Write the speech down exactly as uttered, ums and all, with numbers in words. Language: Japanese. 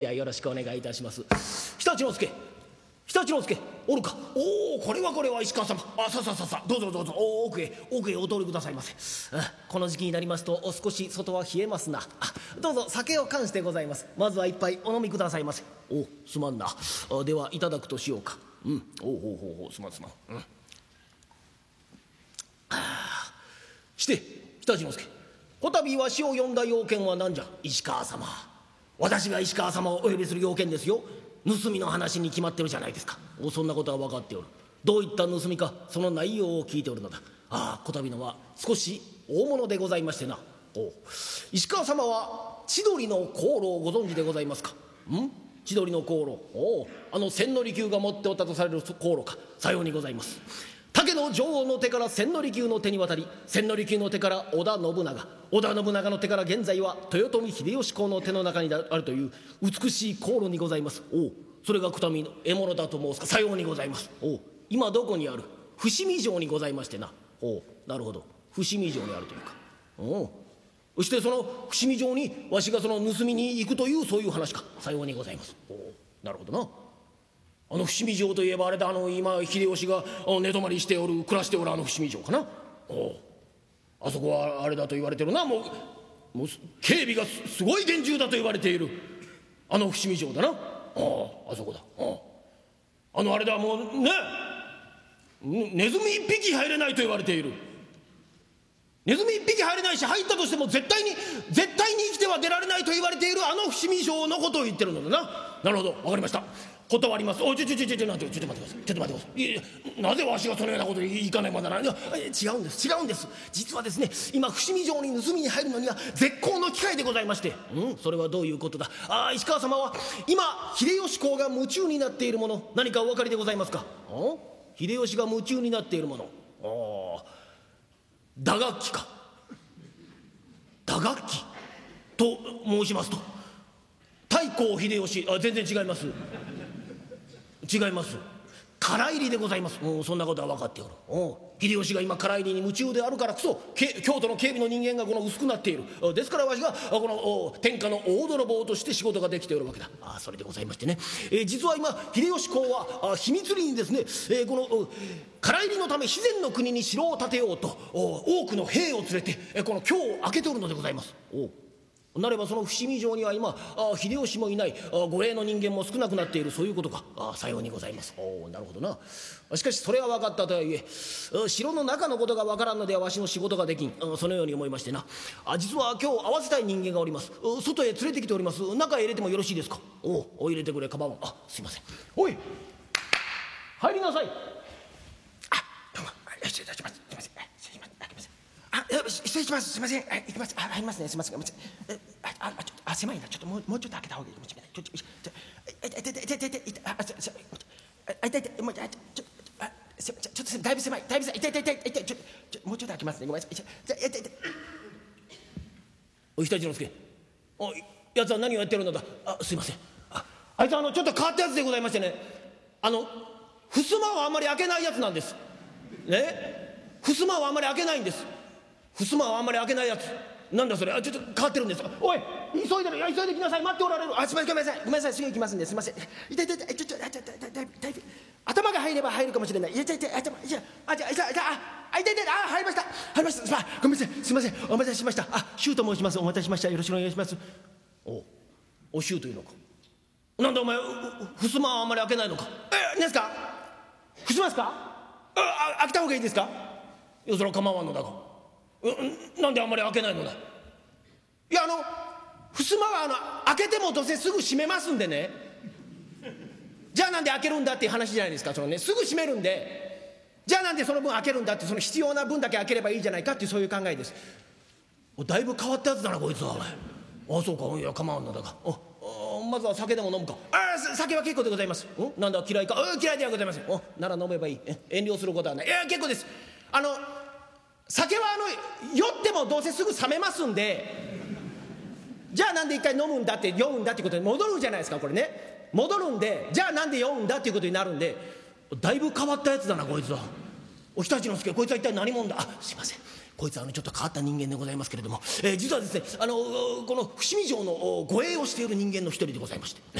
合いよろしくお願いいたします。常陸之助、常陸之助おるか。おお、これはこれは石川様。あ、ささささ、どうぞどうぞ、お奥へ奥へお通りくださいませ。あ、この時期になりますと少し外は冷えますな。あ、どうぞ酒を冠してございます。まずは一杯お飲みくださいませ。お、すまんな。あ、ではいただくとしようか。うん、おおほうほう、すまんすまん。うん。あ、して常陸之助、こたびわしを呼んだ用件は何じゃ。石川様、私が石川様をお呼びする用件ですよ。盗みの話に決まってるじゃないですか。お、そんなことは分かっておる。どういった盗みか、その内容を聞いておるのだ。ああ、こたびのは少し大物でございましてな。お、石川様は千鳥の香炉をご存知でございますか。ん、千鳥の香炉、おお、あの千利休が持っておったとされる香炉か。さようにございます。竹の女王の手から千利休の手に渡り、千利休の手から織田信長、織田信長の手から現在は豊臣秀吉公の手の中にあるという美しい香炉にございます。おお、それがくたびの獲物だと申すか。さようにございます。おお、今どこにある。伏見城にございましてな。おお、なるほど、伏見城にあるというか。おお、そしてその伏見城にわしがその盗みに行くというそういう話か。さようにございます。おお、なるほどな。あの伏見城といえばあれだ、あの今秀吉が寝泊まりしておる暮らしておるあの伏見城かな。おお、あそこはあれだと言われてるな。もうもう警備が す, すごい厳重だと言われているあの伏見城だな。ああ、あそこだ。ああ、あのあれだ、もうね、ネズミ一匹入れないと言われている。ネズミ一匹入れないし、入ったとしても絶対に絶対に生きては出られないと言われているあの伏見城のことを言ってるのだな。なるほど、わかりました。断ります。おい、ちょちょちょちょちょ、ちょっと待ってください。ちょっと待ってください。いやいや、なぜわしがそのようなことにいかねばならない。違うんです違うんです。実はですね、今伏見城に盗みに入るのには絶好の機会でございまして。うん、それはどういうことだ。ああ、石川様は今秀吉公が夢中になっているもの、何かお分かりでございますか。あ、秀吉が夢中になっているもの。ああ、打楽器か。打楽器と申しますと、太閤秀吉。あ、全然違います違います。唐入りでございます。うん、そんなことは分かっておる。お、秀吉が今唐入りに夢中であるからこそ京都の警備の人間がこの薄くなっている。ですからわしがこの天下の大泥棒として仕事ができておるわけだ。あ、それでございましてね、えー、実は今秀吉公は秘密裏にですね、えー、この唐入りのため肥前の国に城を建てようと多くの兵を連れて、えー、この京を開けておるのでございます。お、なればその伏見城には今あ秀吉もいない、あ護衛の人間も少なくなっている、そういうことか。あ、さようにございます。お、なるほどな。しかしそれは分かったとはいえ、城の中のことが分からんのではわしの仕事ができん。そのように思いましてな、あ、実は今日会わせたい人間がおります。外へ連れてきております。中へ入れてもよろしいですか。おお、入れてくれ、構わん。あ、すいません。おい、入りなさい。あ、どうも失礼いたします。すいません。あ、失礼します。すみません。はい、行きます。あ、入りますね。すみません。ごめんなさい。あ、あ、ちょっと、あ、狭いな。ちょっともう、もうちょっと開けた方がいいかもしれない。ちょっと、ちょっと、あ、いたいたいたいたいたいた、あ、ちょ、ちょ、あ、いたいた、もう、ちょ、ちょ、あ、ちょ、ちょっと、だいぶ狭い。だいぶ狭い。いたいたいたいた、ちょ、ちょ、もうちょっと開けますね。ごめんなさい。じゃ、いたいた。おい、常陸之助。おい、やつは何をやってるのだ。あ、すいません。あ、あいつはあのちょっと変わったやつでございましてね。あの襖をあんまり開けないやつなんです。ね、襖をあんまり開けないんです。襖をあんまり開けないやつなんだそれ。あ、ちょっと変わってるんです。おい、急いでる。いや、急いできなさい。待っておられる。あ、すみません、ごめんなさい、ごめんなさい、すぐ行きますんで。すみません。痛い痛い痛い、ちょっと、あ、ちょっと、だいぶだいぶ頭が入れば入るかもしれない。いや、痛い痛い、頭、いや、あ、じゃあ、じゃあ、あ、痛い痛い、あ、入りました、入りました。すまごめんなさい、すみません、お待たせしました。あ、シューと申します。お待たせしました。よろしくお願いします。おお、シューというのか。なんだお前、襖はあんまり開けないのか。え、何ですか。襖ですか。あ、開けた方がいいですか。いや、それは構わんのだが、う、なんであんまり開けないのだ。いや、あの襖はあの開けてもどうせすぐ閉めますんでね。じゃあなんで開けるんだっていう話じゃないですか。そのね、すぐ閉めるんで、じゃあなんでその分開けるんだって、その必要な分だけ開ければいいじゃないかっていう、そういう考えです。だいぶ変わったやつだなこいつは。あ、そうか。いや、構わんのだが、あ、まずは酒でも飲むか。あ、酒は結構でございます。ん、なんだ嫌いか。あ、嫌いではございません。お、なら飲めばいい。遠慮することはない。いや、結構です。あの酒はあの酔ってもどうせすぐ冷めますんで、じゃあなんで一回飲むんだって酔うんだってことに戻るじゃないですか。これね、戻るんで、じゃあなんで酔うんだっていうことになるんで、だいぶ変わったやつだなこいつは。お、常陸之助、こいつは一体何者だ。あ、すいません、こいつはあのちょっと変わった人間でございますけれども、えー、実はですね、あのこの伏見城の護衛をしている人間の一人でございまして、